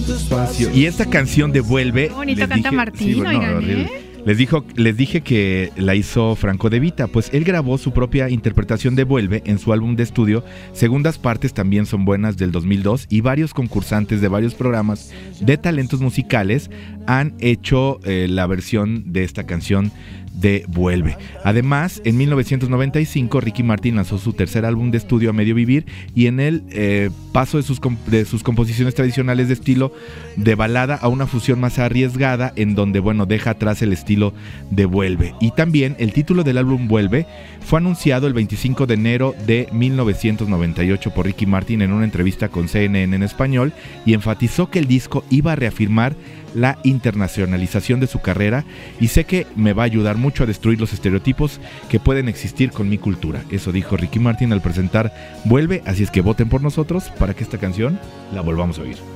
Espacio. Y esta canción de Vuelve. Qué bonito canta Martín, oigan, Les dije que la hizo Franco De Vita, pues él grabó su propia interpretación de Vuelve en su álbum de estudio. Segundas partes también son buenas del 2002 y varios concursantes de varios programas de talentos musicales han hecho la versión de esta canción de Vuelve. Además, en 1995 Ricky Martin lanzó su tercer álbum de estudio A Medio Vivir y en él paso de sus composiciones tradicionales de estilo de balada a una fusión más arriesgada en donde, bueno, deja atrás el estilo de Vuelve. Y también el título del álbum Vuelve fue anunciado el 25 de enero de 1998 por Ricky Martin en una entrevista con CNN en español y enfatizó que el disco iba a reafirmar la internacionalización de su carrera y sé que me va a ayudar mucho a destruir los estereotipos que pueden existir con mi cultura. Eso dijo Ricky Martin al presentar Vuelve, así es que voten por nosotros para que esta canción la volvamos a oír.